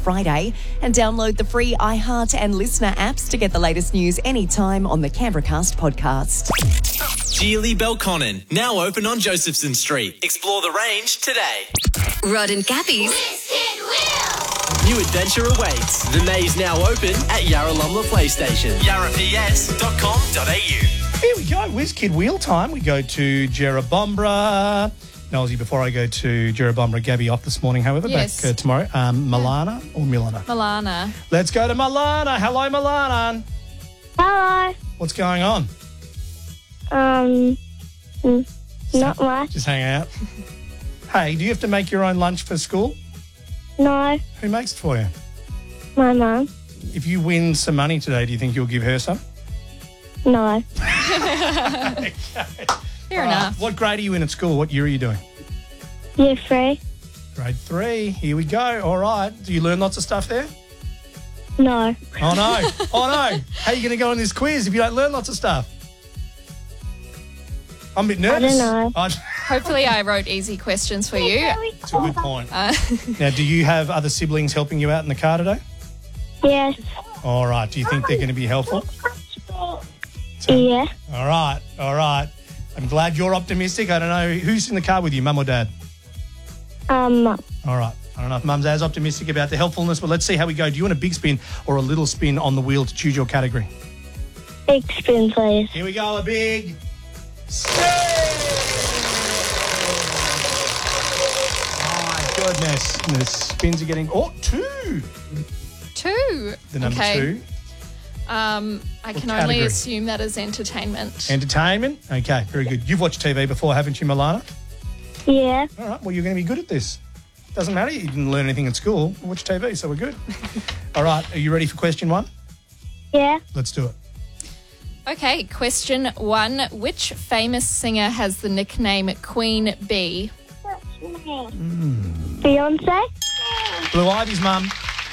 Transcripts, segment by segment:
Friday. And download the free iHeart and Listener apps to get the latest news anytime on the Canberracast podcast. Geely Belconnen, now open on Josephson Street. Explore the range today. Rod and Gabby's New adventure awaits. The maze now open at Yarralumla PlayStation. yarraps.com.au. Here we go, WizKid Wheel time. We go to Jerrabombra. Nosy, before I go to Jerrabombra, Gabby off this morning, however, Yes. back tomorrow. Milana or Milana? Milana. Let's go to Milana. Hello, Milana. Hello. What's going on? Not much. Just hanging out. Hey, do you have to make your own lunch for school? No, Who makes it for you? my mum. If you win some money today, do you think you'll give her some? No, Fair enough. What grade are you in at school? What year are you doing? year 3. Grade 3. Here we go. All right. Do you learn lots of stuff there? No, Oh, no. Oh, no. How are you going to go on this quiz if you don't learn lots of stuff? I'm a bit nervous. know. Hopefully I wrote easy questions for you. That's a good point. Now, do you have other siblings helping you out in the car today? yes, All right. Do you think they're going to be helpful? yeah, All right. All right. I'm glad you're optimistic. I don't know. Who's in the car with you, mum or dad? Mum. All right. I don't know if mum's as optimistic about the helpfulness, but let's see how we go. Do you want a big spin or a little spin on the wheel to choose your category? Big spin, please. Here we go. A big spin. Oh, my goodness. And the spins are getting... Oh, 2. 2. The number okay. 2. I can only category? assume that is entertainment. Entertainment. Okay, very good. You've watched TV before, haven't you, Milana? Yeah, All right, well, you're going to be good at this. Doesn't matter, you didn't learn anything at school. Watch TV, so we're good. All right, are you ready for question 1? yeah. Let's do it. Okay, question 1. Which famous singer has the nickname Queen Bee? Beyonce. Blue Ivy's mum.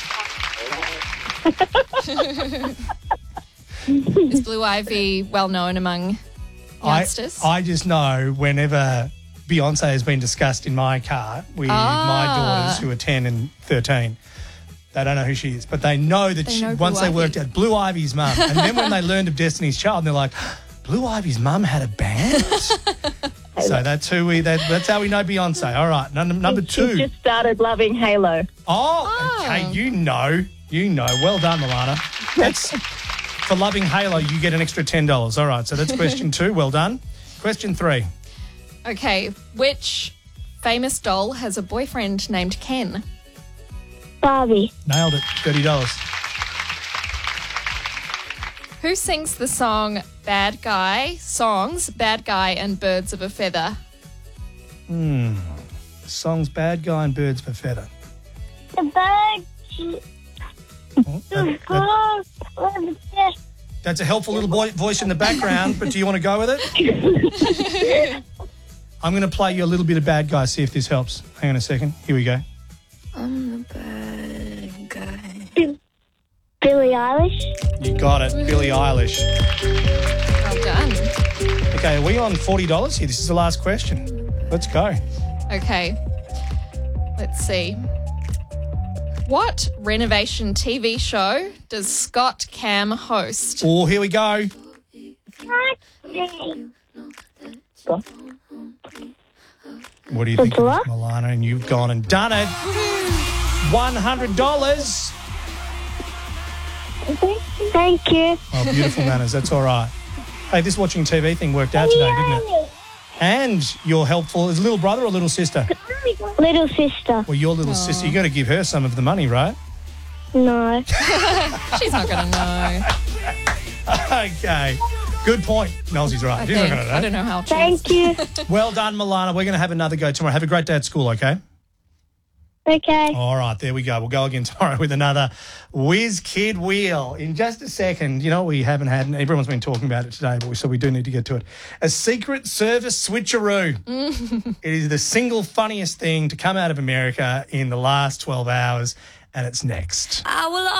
Is Blue Ivy well known among youngsters? I just know whenever Beyonce has been discussed in my car with my daughters who are 10 and 13, they don't know who she is, but they know that know Blue once they Ivy. worked out Blue Ivy's mum. And then when they learned of Destiny's Child, they're like, Blue Ivy's mum had a band? So that's how we know Beyonce. All right, number 2. Just started loving Halo. Oh, okay, you know. Well done, Milana. That's for loving Halo, you get an extra $10. All right, so that's question 2. Well done. Question 3. Okay, which famous doll has a boyfriend named Ken? Barbie. Nailed it. $30. Who sings the song Bad Guy and Birds of a Feather? The song's Bad Guy and Birds of a Feather. The bird. That's a helpful little voice in the background, but do you want to go with it? I'm going to play you a little bit of Bad Guy, see if this helps. Hang on a second. Here we go. I'm the bad guy. Billie Eilish. You got it. Billie Eilish. Well done. Okay, are we on $40 here? This is the last question. Let's go. Okay, let's see. What renovation TV show does Scott Cam host? Oh, here we go. What do you think of this, Milana? And you've gone and done it. $100. Thank you. Oh, beautiful manners. That's all right. Hey, this watching TV thing worked out today, didn't it? And you're helpful. Is little brother or little sister? Little sister. Well, your little sister, you got to give her some of the money, right? No. She's not going to know. Okay. Good point. Nelsie's right. She's not going to know. I don't know how. Thank you. Well done, Milana. We're going to have another go tomorrow. Have a great day at school, okay? Okay. All right, there we go. We'll go again tomorrow with another WizKid Wheel. In just a second, you know, we haven't had, and everyone's been talking about it today, but so we do need to get to it. A Secret Service switcheroo. It is the single funniest thing to come out of America in the last 12 hours, and it's next. I will